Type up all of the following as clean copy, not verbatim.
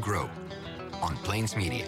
grow on Plains Media.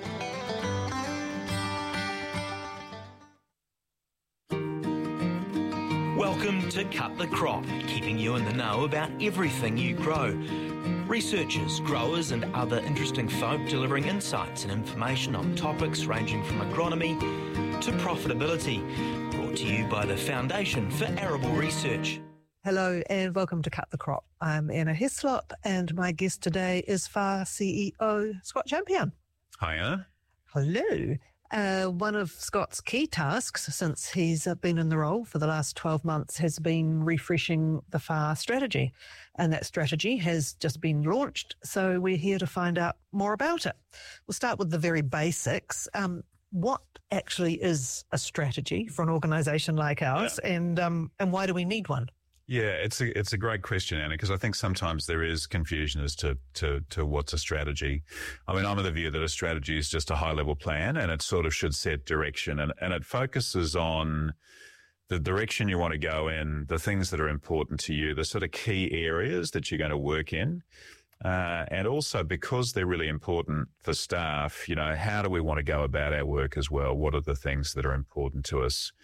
Welcome to Cut the Crop, keeping you in the know about everything you grow. Researchers, growers and other interesting folk delivering insights and information on topics ranging from agronomy to profitability. Brought to you by the Foundation for Arable Research. Hello and welcome to Cut the Crop. I'm Anna Heslop and my guest today is FAR CEO Scott Champion. Hi, Anna. Hello. One of Scott's key tasks since he's been in the role for the last 12 months has been refreshing the FAR strategy. And that strategy has just been launched, so we're here to find out more about it. We'll start with the very basics. What actually is a strategy for an organisation like ours, and why do we need one? Yeah, it's a great question, Anna, because I think sometimes there is confusion as to what's a strategy. I mean, I'm of the view that a strategy is just a high-level plan, and it sort of should set direction, and it focuses on the direction you want to go in, the things that are important to you, the sort of key areas that you're going to work in. And also because they're really important for staff, you know, how do we want to go about our work as well? What are the things that are important to us?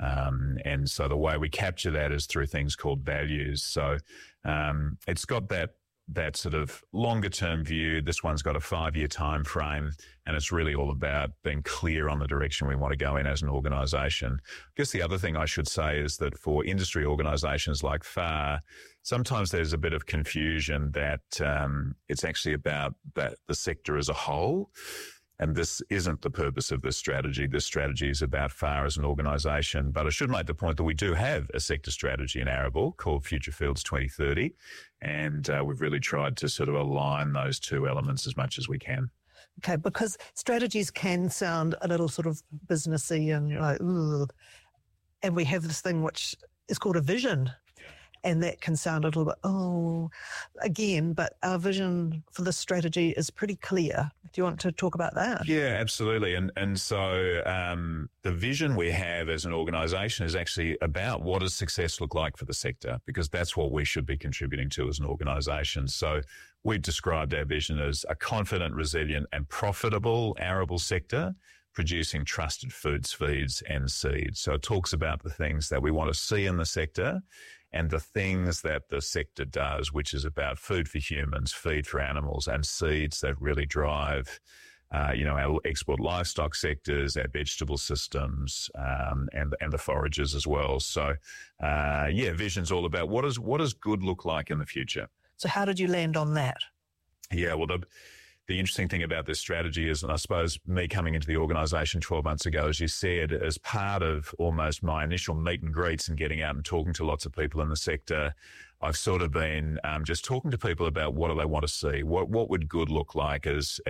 And so the way we capture that is through things called values. So it's got that sort of longer term view. This one's got a 5-year time frame, and it's really all about being clear on the direction we want to go in as an organisation. I guess the other thing I should say is that for industry organisations like FAR, sometimes there's a bit of confusion that it's actually about the sector as a whole. And this isn't the purpose of this strategy. This strategy is about FAR as an organisation. But I should make the point that we do have a sector strategy in arable called Future Fields 2030. And we've really tried to sort of align those two elements as much as we can. Okay, because strategies can sound a little sort of businessy and you're like, ooh. And we have this thing which is called a vision. And that can sound a little bit, again, but our vision for this strategy is pretty clear. Do you want to talk about that? Yeah, absolutely. And so the vision we have as an organisation is actually about what does success look like for the sector, because that's what we should be contributing to as an organisation. So we've described our vision as a confident, resilient and profitable arable sector, producing trusted foods, feeds and seeds. So it talks about the things that we want to see in the sector and the things that the sector does, which is about food for humans, feed for animals and seeds that really drive, our export livestock sectors, our vegetable systems, and the forages as well. So, vision's all about what does good look like in the future. So how did you land on that? Yeah, well, the interesting thing about this strategy is, and I suppose me coming into the organisation 12 months ago, as you said, as part of almost my initial meet and greets and getting out and talking to lots of people in the sector, I've sort of been just talking to people about what do they want to see, what would good look like as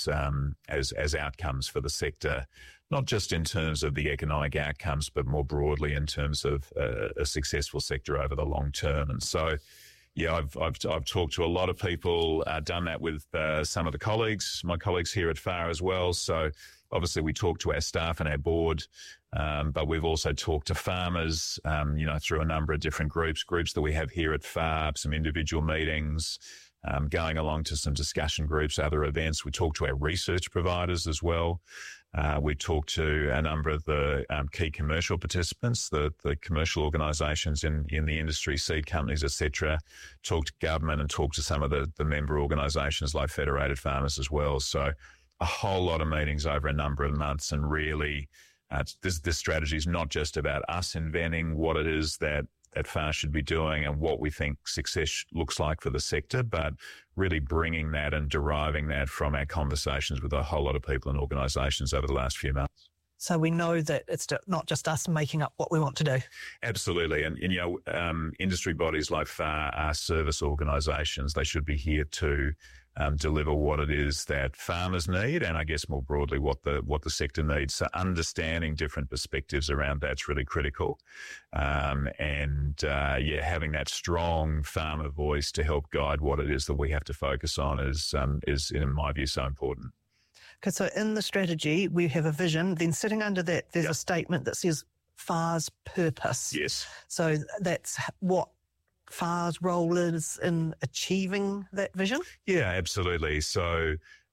outcomes for the sector, not just in terms of the economic outcomes, but more broadly in terms of a successful sector over the long term. And so, yeah, I've talked to a lot of people, done that with some of my colleagues here at FAR as well. So obviously we talk to our staff and our board, but we've also talked to farmers, through a number of different groups that we have here at FAR, some individual meetings, going along to some discussion groups, other events. We talk to our research providers as well. We talked to a number of the key commercial participants, the commercial organisations in the industry, seed companies, etc. Talked to government and talked to some of the member organisations like Federated Farmers as well. So a whole lot of meetings over a number of months, and really this strategy is not just about us inventing what it is that FAR should be doing and what we think success looks like for the sector, but really bringing that and deriving that from our conversations with a whole lot of people and organisations over the last few months. So we know that it's not just us making up what we want to do. Absolutely. And industry bodies like FAR are service organisations. They should be here to deliver what it is that farmers need, and I guess more broadly what the sector needs. So understanding different perspectives around that's really critical, having that strong farmer voice to help guide what it is that we have to focus on is in my view so important. Okay, so in the strategy we have a vision. Then sitting under that, there's a statement that says FAR's purpose. Yes. So that's what FAR's role is in achieving that vision? Yeah, absolutely. So